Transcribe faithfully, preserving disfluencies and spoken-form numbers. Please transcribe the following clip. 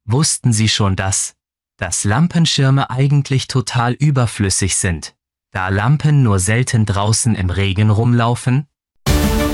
Wussten Sie schon das? Dass Lampenschirme eigentlich total überflüssig sind, da Lampen nur selten draußen im Regen rumlaufen?